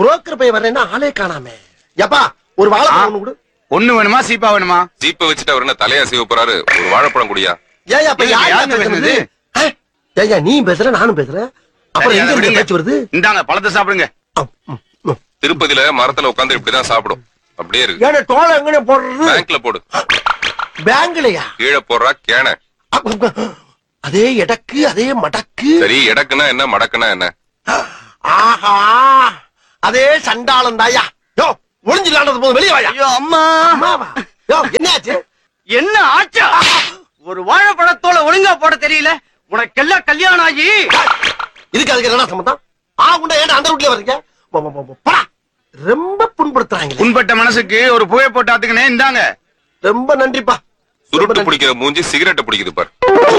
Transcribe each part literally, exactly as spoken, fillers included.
Broker போய் வர்றேன்னா ஆளே காணாமே. எப்பா ஒரு வாழைப்பழம் ஒண்ணு கொடு. ஒண்ணு வேணுமா சீப்பா வேணுமா? ஜீப்பை வச்சுட்டு அவர் என்ன தலையா செய்ய போறாரு? ஒரு வாழைப்பழம் குடியா. ஏன் அப்ப யாருங்க பேசுறது? ஏய்யா நீ பேசுற நானும் பேசுறேன். அப்புறம் எங்க இருந்து பேச்சு வருது? இந்தாங்க பழத்தை சாப்பிடுங்க. திருப்பதியில மரத்துல உட்கார்ந்து இப்படிதான் சாப்பிடும். அப்படியே இருக்கு. ஏன்னா தோலை எங்கனே போடுறது? பேங்க்ல போடு. பேங்க்லயா? கீழே போடுறா கேன. அதே எடக்கு அதே மடக்கு. சரி எடக்குனா என்ன மடக்குனா என்ன? ஆஹா அதே சண்டாளம் தாயா. யோ ஒளிஞ்சிலானது போது வெளியே வாயா. ஐயோ அம்மா. அம்மாவா? யோ என்னாச்சு? என்ன ஆச்சா? ஒரு வாழைப்பழத்தோல ஒழுங்கா போட தெரியல. உனக்கெல்லாம் கல்யாணம் ஆகி இதுக்கு அதுக்கு என்ன சம்பந்தம்? ஆ குண்டா ஏன்டா அந்த ரூட்ல வர்றீங்க? போடா. ரொம்ப புண்படுத்துறாங்க. புண்பட்ட மனசுக்கு ஒரு புகை போட்டு ஆத்துக்கனே. இந்தாங்க. ரொம்ப நன்றிப்பா. சுருட்டு பிடிக்கிற மூஞ்சி சிகரெட்டை பிடிக்குது பாரு.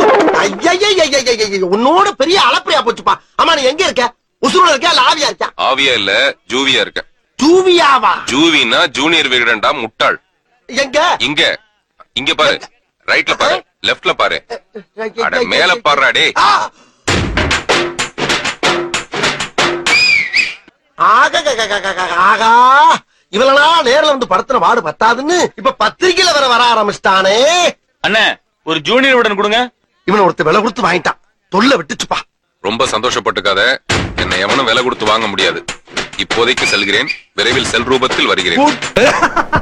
உன்னோட பெரிய அளப்பரியா போச்சுப்பா. ஆமா நீ எங்க இருக்க? உசுரோட இருக்க இல்ல ஆவியா இருக்க? ஆவியா இல்ல ஜூவியா இருக்க. ஜூவியாவா? ஜூவினா ஜூனியர் விகடன்டா முட்டாள். எங்க? இங்க இங்க பாரு. ரைட்ல பாரு லெஃப்ட்ல பாரு. அட மேல பாருடா டேய். ஆகா இவளனா நேர்ல வந்து படத்துல வாடு பத்தாதுன்னு இப்ப பத்திரிகையில வர வர ஆரம்பிச்சிட்டானே. அண்ணே ஒரு ஜூனியர் உடன் கொடுங்க. இவனை ஒருத்த விலை கொடுத்து வாங்கிட்டான். தொல்லை விட்டுச்சுப்பா. ரொம்ப சந்தோஷப்பட்டுக்காத. என்னை எவனும் விலை கொடுத்து வாங்க முடியாது. இப்போதைக்கு செல்கிறேன். விரைவில் செல் ரூபத்தில் வருகிறேன்.